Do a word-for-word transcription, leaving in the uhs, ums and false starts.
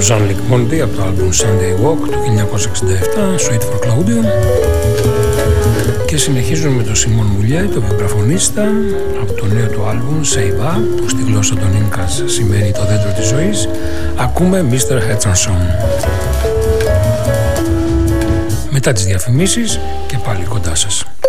Jean-Luc Ponty από το album Sunday Walk του χίλια εννιακόσια εξήντα επτά, Suite for Claudio. Και συνεχίζουμε με τον Σιμών Μουλιέ, το βιογραφονίστα, από το νέο του άλμπουμ Seiba, που στη γλώσσα των Ίνκας σημαίνει το δέντρο της ζωής. Ακούμε μίστερ Hutchinson. Μετά τις διαφημίσεις και πάλι κοντά σας.